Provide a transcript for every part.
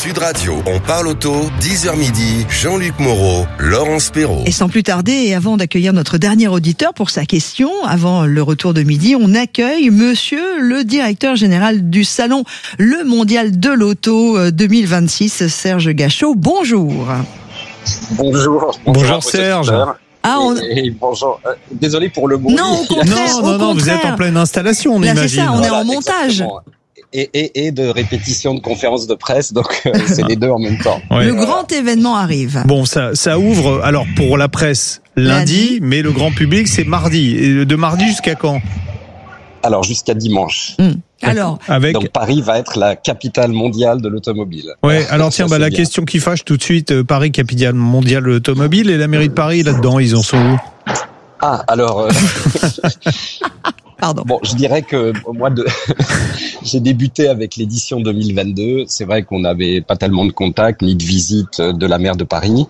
Sud Radio, on parle auto, 10h midi, Jean-Luc Moreau, Laurence Perrault. Et sans plus tarder, et avant d'accueillir notre dernier auditeur pour sa question, avant le retour de midi, on accueille monsieur le directeur général du salon Le Mondial de l'Auto 2026, Serge Gachot. Bonjour. Bonjour Serge. Et bonjour. Désolé pour le mot. Non, au contraire, non, vous êtes en pleine installation, on imagine. C'est ça, on est en montage. Et de répétition de conférences de presse, donc c'est les deux en même temps. Ouais. Le grand événement arrive. Bon, ça ouvre alors pour la presse lundi, mais le grand public c'est mardi. Et de mardi jusqu'à quand ? Alors jusqu'à dimanche. Alors, donc Paris va être la capitale mondiale de l'automobile. Ouais. Alors tiens, la question qui fâche tout de suite, Paris capitale mondiale de l'automobile, et la mairie de Paris là-dedans, ils en sont où ? Ah, alors. Pardon. Bon, je dirais que moi, j'ai débuté avec l'édition 2022. C'est vrai qu'on n'avait pas tellement de contacts ni de visites de la maire de Paris.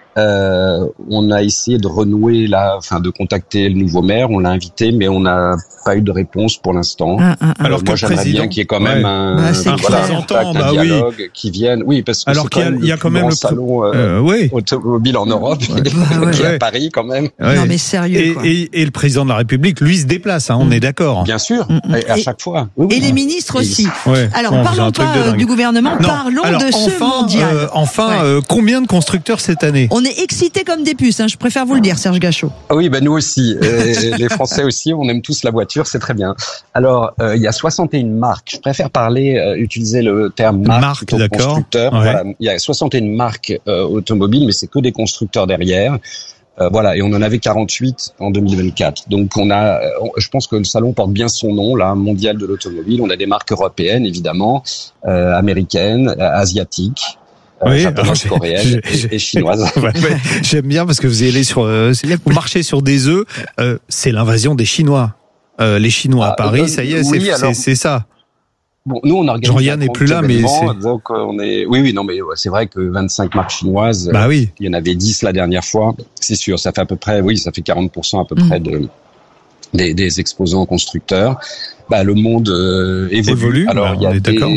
On a essayé de renouer de contacter le nouveau maire. On l'a invité, mais on n'a pas eu de réponse pour l'instant. Alors moi, j'aimerais bien qu'il y ait quand même un dialogue qui vienne. Oui, parce que alors il y a quand même le salon automobile en Europe, qui est à Paris quand même. Non, mais sérieux. Et le président de la République, lui, se déplace. On est d'accord. Bien sûr, à chaque fois. Et les ministres aussi. Alors, parlons pas du gouvernement, parlons de ce mondial. Combien de constructeurs cette année ? On est excités comme des puces, je préfère vous le dire, Serge Gachot. Oui, nous aussi. Les Français aussi, on aime tous la voiture, c'est très bien. Alors, il y a 61 marques. Je préfère utiliser le terme marque plutôt que constructeur. Ouais. Voilà. Il y a 61 marques automobiles, mais c'est que des constructeurs derrière. Et on en avait 48 en 2024. Donc je pense que le salon porte bien son nom, là, mondial de l'automobile. On a des marques européennes, évidemment, américaines, asiatiques. Coréenne et chinoise. J'aime bien parce que vous allez vous marchez sur des œufs. C'est l'invasion des Chinois. Les Chinois à Paris, ça y est, c'est ça. Bon, nous on organise. Jean-Yann n'est plus là, mais donc on est. C'est vrai que 25 marques chinoises. Il y en avait 10 la dernière fois. C'est sûr, ça fait à peu près. Oui, ça fait 40% à peu près des exposants constructeurs. Le monde évolue. Alors il y a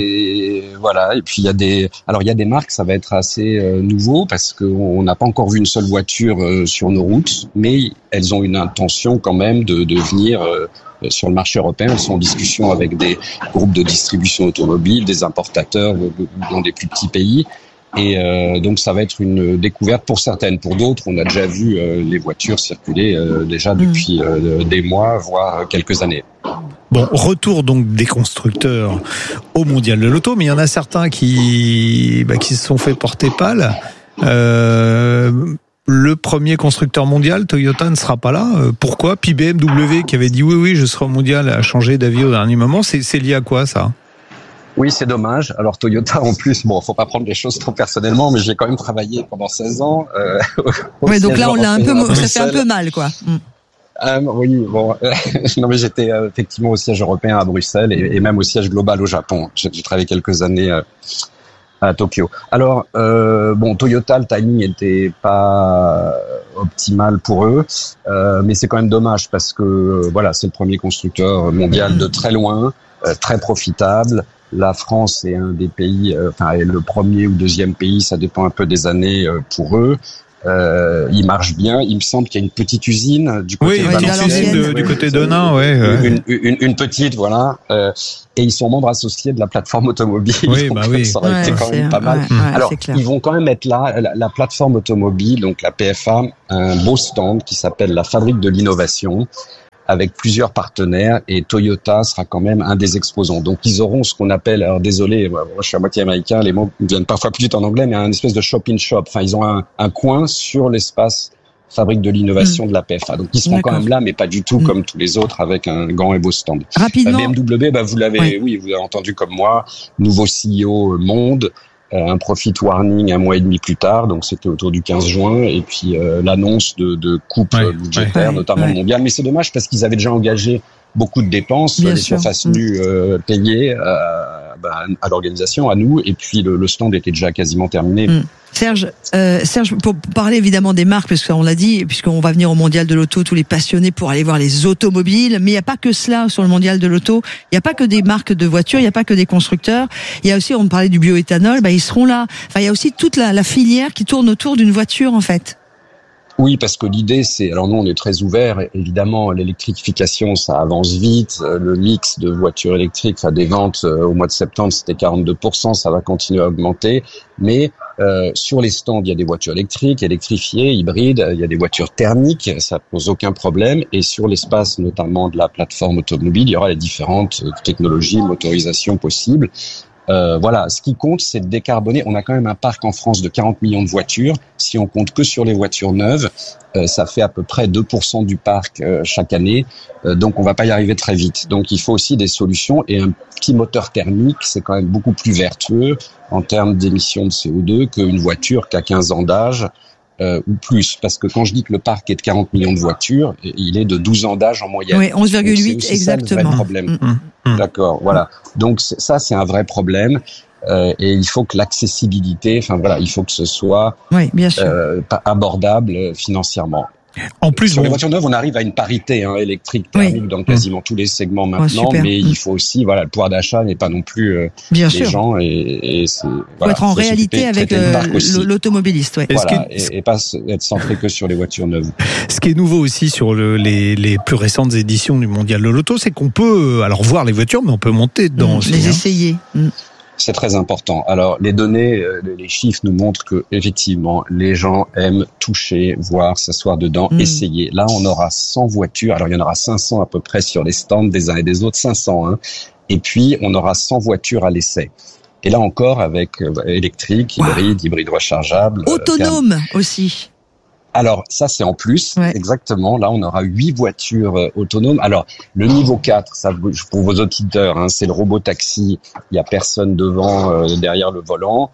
et puis il y a des marques, ça va être assez nouveau parce qu'on n'a pas encore vu une seule voiture sur nos routes, mais elles ont une intention quand même de venir sur le marché européen. Elles sont en discussion avec des groupes de distribution automobile, des importateurs dans des plus petits pays. Et donc ça va être une découverte pour certaines. Pour d'autres, on a déjà vu les voitures circuler déjà depuis des mois, voire quelques années. Bon, retour donc des constructeurs au Mondial de l'Auto, mais il y en a certains qui se sont fait porter pâle. Le premier constructeur mondial, Toyota, ne sera pas là. Pourquoi ? Puis BMW, qui avait dit oui, je serai au Mondial, a changé d'avis au dernier moment. C'est lié à quoi, ça ? Oui, c'est dommage. Alors Toyota, en plus, faut pas prendre les choses trop personnellement, mais j'ai quand même travaillé pendant 16 ans. Donc là, ça fait un peu mal, quoi. Non, mais j'étais effectivement au siège européen à Bruxelles et même au siège global au Japon. J'ai travaillé quelques années à Tokyo. Alors, Toyota, le timing était pas optimal pour eux, mais c'est quand même dommage parce que c'est le premier constructeur mondial de très loin, très profitable. La France est un des pays, est le premier ou deuxième pays, ça dépend un peu des années pour eux. Il marche bien. Il me semble qu'il y a une petite usine du côté du côté de Nain, une petite, et ils sont membres associés de la plateforme automobile. Ça aurait été quand même pas mal. Alors, ils vont quand même être là. La plateforme automobile, donc la PFA, un beau stand qui s'appelle la Fabrique de l'innovation, avec plusieurs partenaires, et Toyota sera quand même un des exposants. Donc ils auront ce qu'on appelle, alors désolé, moi je suis à moitié américain, les mots viennent parfois plus vite en anglais, mais un espèce de shop-in-shop. Ils ont un coin sur l'espace Fabrique de l'innovation de la PFA. Donc ils seront quand même là, mais pas du tout comme tous les autres, avec un grand et beau stand. Rapidement. BMW, vous l'avez entendu comme moi, nouveau CEO monde. Un profit warning un mois et demi plus tard, donc c'était autour du 15 juin, et puis l'annonce de coupe budgétaire, notamment mondiale. Mais c'est dommage parce qu'ils avaient déjà engagé beaucoup de dépenses, les surfaces nues payées à l'organisation, à nous, et puis le stand était déjà quasiment terminé. Serge, pour parler évidemment des marques, parce qu'on l'a dit, puisqu'on va venir au Mondial de l'Auto, tous les passionnés pour aller voir les automobiles, mais il n'y a pas que cela sur le Mondial de l'Auto, il n'y a pas que des marques de voitures, il n'y a pas que des constructeurs, il y a aussi, on parlait du bioéthanol, ils seront là. Enfin, il y a aussi toute la filière qui tourne autour d'une voiture, en fait. Oui, parce que l'idée, alors nous, on est très ouverts. Évidemment, l'électrification, ça avance vite. Le mix de voitures électriques, des ventes au mois de septembre, c'était 42%. Ça va continuer à augmenter. Mais sur les stands, il y a des voitures électriques, électrifiées, hybrides. Il y a des voitures thermiques. Ça pose aucun problème. Et sur l'espace, notamment de la plateforme automobile, il y aura les différentes technologies, motorisations possibles. Ce qui compte, c'est de décarboner. On a quand même un parc en France de 40 millions de voitures. Si on compte que sur les voitures neuves, ça fait à peu près 2% du parc chaque année. Donc, on va pas y arriver très vite. Donc, il faut aussi des solutions. Et un petit moteur thermique, c'est quand même beaucoup plus vertueux en termes d'émissions de CO2 qu'une voiture qui a 15 ans d'âge. Ou plus, parce que quand je dis que le parc est de 40 millions de voitures, il est de 12 ans d'âge en moyenne. Oui, 11,8 exactement. C'est le vrai problème. D'accord, voilà. Donc ça, c'est un vrai problème. Et il faut que l'accessibilité, il faut que ce soit abordable financièrement. En plus, sur les voitures neuves, on arrive à une parité électrique, thermique dans quasiment tous les segments maintenant, mais il faut aussi, le pouvoir d'achat n'est pas non plus les gens et c'est faut être en réalité avec l'automobiliste, et pas être centré que sur les voitures neuves. Ce qui est nouveau aussi sur les plus récentes éditions du Mondial de l'Auto, c'est qu'on peut voir les voitures, mais on peut monter dedans aussi, les essayer. C'est très important. Alors, les données, les chiffres nous montrent que, effectivement, les gens aiment toucher, voir, s'asseoir dedans, essayer. Là, on aura 100 voitures. Alors, il y en aura 500 à peu près sur les stands des uns et des autres, 500, Et puis, on aura 100 voitures à l'essai. Et là encore, avec électrique, hybride rechargeable. Autonome aussi. Alors, ça, c'est en plus, exactement. Là, on aura 8 voitures autonomes. Alors, le niveau 4, ça, pour vos auditeurs, c'est le robot taxi. Il y a personne devant, derrière le volant.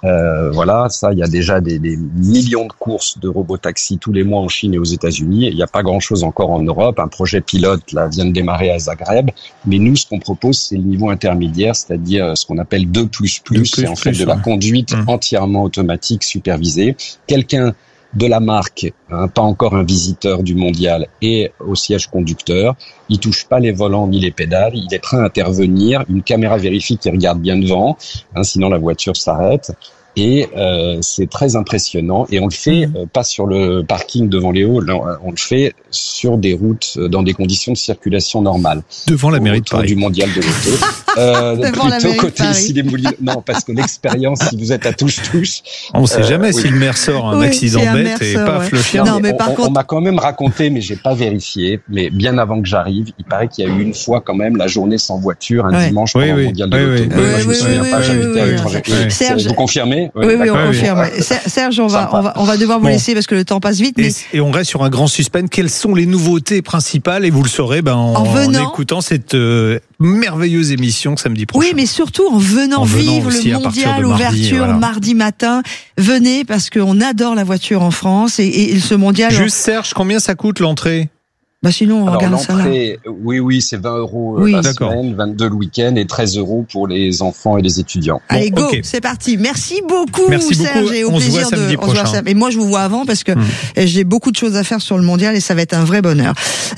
Ça, il y a déjà des millions de courses de robots taxi tous les mois en Chine et aux États-Unis. Il n'y a pas grand-chose encore en Europe. Un projet pilote, vient de démarrer à Zagreb. Mais nous, ce qu'on propose, c'est le niveau intermédiaire, c'est-à-dire ce qu'on appelle 2++. C'est en fait de la conduite entièrement automatique, supervisée. Quelqu'un de la marque, pas encore un visiteur du mondial, et au siège conducteur, il touche pas les volants ni les pédales, il est prêt à intervenir, une caméra vérifie qu'il regarde bien devant, sinon la voiture s'arrête. Et c'est très impressionnant. Et on le fait pas sur le parking devant les halls, on le fait sur des routes dans des conditions de circulation normales. Devant la mairie de Paris. Du mondial de l'auto. Plutôt côté ici des Moulineaux. Non, parce que l'expérience, si vous êtes à touche. On sait jamais si le maire sort un accident bête et paf le chien. Non, mais par contre, on m'a quand même raconté, mais j'ai pas vérifié. Mais bien avant que j'arrive, il paraît qu'il y a eu une fois quand même la journée sans voiture, un dimanche pendant le mondial de l'auto. Moi, je me souviens pas, j'habitais à l'étranger. Serge, vous confirmez? Oui, on confirme. Serge, on va devoir vous laisser parce que le temps passe vite. Et on reste sur un grand suspense. Quelles sont les nouveautés principales? Et vous le saurez en écoutant cette merveilleuse émission samedi prochain. Oui, mais surtout en venant vivre le mondial, ouverture mardi matin. Venez parce qu'on adore la voiture en France et ce mondial. Juste Serge, combien ça coûte l'entrée? Sinon, on regarde ça là. Oui, c'est 20 € la semaine, 22 le week-end et 13 € pour les enfants et les étudiants. Allez, go, c'est parti. Merci beaucoup, Serge, et au plaisir samedi prochain. Et moi, je vous vois avant parce que j'ai beaucoup de choses à faire sur le mondial et ça va être un vrai bonheur.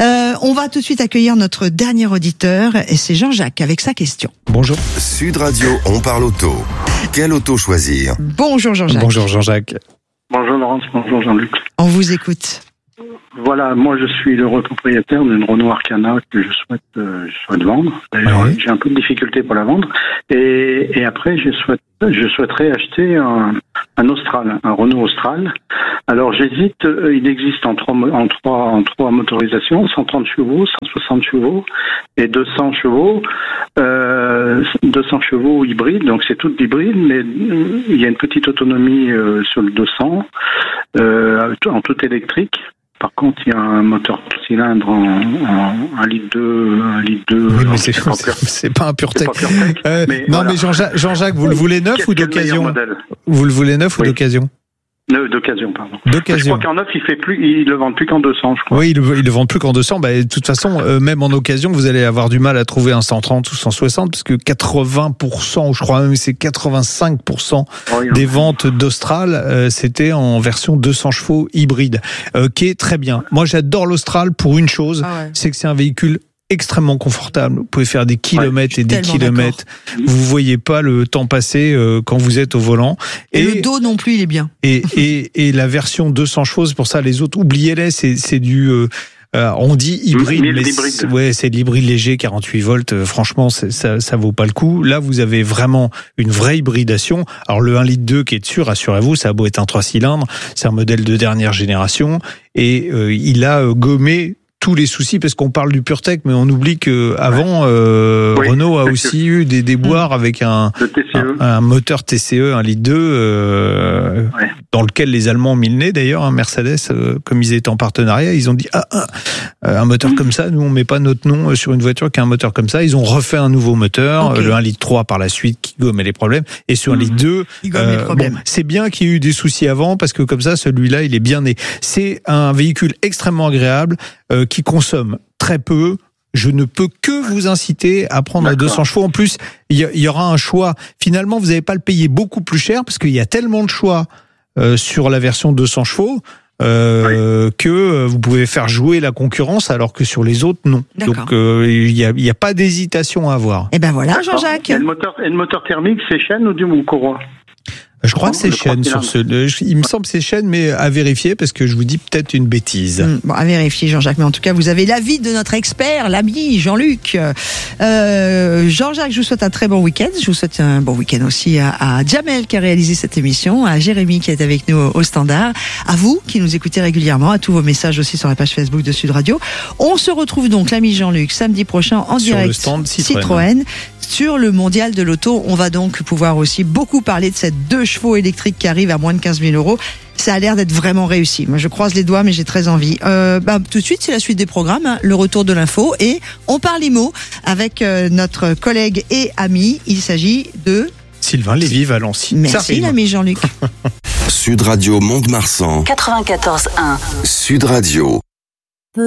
On va tout de suite accueillir notre dernier auditeur et c'est Jean-Jacques avec sa question. Bonjour. Sud Radio, on parle auto. Quelle auto choisir? Bonjour Jean-Jacques. Bonjour Jean-Jacques. Bonjour Laurence, bonjour Jean-Luc. On vous écoute. Voilà, moi je suis le propriétaire d'une Renault Arcana que je souhaite vendre. D'ailleurs, j'ai un peu de difficulté pour la vendre. Et après, je souhaiterais acheter un Austral, un Renault Austral. Alors j'hésite, il existe en trois motorisations, 130 chevaux, 160 chevaux et 200 chevaux. 200 chevaux hybrides, donc c'est tout hybride, mais il y a une petite autonomie sur le 200, en tout électrique. Par contre, il y a un moteur cylindre en 1,2 litre. Oui, mais c'est pas un PureTech. Mais Jean-Jacques, vous le voulez neuf ou d'occasion? Vous le voulez neuf ou d'occasion? D'occasion, pardon. D'occasion. Je crois qu'en neuf, ils le vendent plus qu'en 200, je crois. Oui, ils le vendent plus qu'en 200. De toute façon, même en occasion, vous allez avoir du mal à trouver un 130 ou 160, parce que 80%, ou je crois même c'est 85% des ventes d'Austral, c'était en version 200 chevaux hybride, qui est très bien. Moi, j'adore l'Austral pour une chose, c'est que c'est un véhicule extrêmement confortable. Vous pouvez faire des kilomètres et des kilomètres. D'accord. Vous voyez pas le temps passer quand vous êtes au volant. Et le dos non plus, il est bien. Et la version 200 chevaux, c'est pour ça les autres, oubliez-les, c'est du on dit hybride, mais c'est de l'hybride léger, 48 volts. Franchement, ça vaut pas le coup. Là, vous avez vraiment une vraie hybridation. Alors le 1,2 litre qui est dessus, rassurez-vous, ça a beau être un 3 cylindres, c'est un modèle de dernière génération et il a gommé tous les soucis, parce qu'on parle du PureTech, mais on oublie que avant Renault a aussi eu des déboires avec un moteur TCE 1,2 litre dans lequel les Allemands ont mis le nez d'ailleurs, Mercedes, comme ils étaient en partenariat, ils ont dit un moteur comme ça, nous on met pas notre nom sur une voiture qui a un moteur comme ça. Ils ont refait un nouveau moteur, le 1,3 litre par la suite qui gommait les problèmes, et sur 1,2 litre, c'est bien qu'il y ait eu des soucis avant, parce que comme ça celui-là il est bien né. C'est un véhicule extrêmement agréable, qui consomme très peu. Je ne peux que vous inciter à prendre un 200 chevaux. En plus, il y aura un choix. Finalement, vous n'allez pas le payer beaucoup plus cher, parce qu'il y a tellement de choix sur la version 200 chevaux que vous pouvez faire jouer la concurrence, alors que sur les autres, non. D'accord. Donc, il y a pas d'hésitation à avoir. Et ben voilà, Jean-Jacques. Et le moteur thermique, c'est Chêne ou du Courroie? Je crois que c'est Chêne sur il me semble que c'est Chêne, mais à vérifier, parce que je vous dis peut-être une bêtise. Bon, à vérifier, Jean-Jacques. Mais en tout cas, vous avez l'avis de notre expert, l'ami Jean-Luc. Jean-Jacques, je vous souhaite un très bon week-end. Je vous souhaite un bon week-end aussi à Jamel qui a réalisé cette émission, à Jérémy qui est avec nous au standard, à vous qui nous écoutez régulièrement, à tous vos messages aussi sur la page Facebook de Sud Radio. On se retrouve donc, l'ami Jean-Luc, samedi prochain en sur direct le stand Citroën. Sur le mondial de l'auto, on va donc pouvoir aussi beaucoup parler de cette 2 chevaux électrique qui arrive à moins de 15 000 euros. Ça a l'air d'être vraiment réussi. Moi, je croise les doigts, mais j'ai très envie. Tout de suite, c'est la suite des programmes, le retour de l'info, et on parle IMO avec notre collègue et ami. Il s'agit de Sylvain Lévy-Valency. Merci, l'ami Jean-Luc. Sud Radio Mont-de-Marsan 94.1. Sud Radio.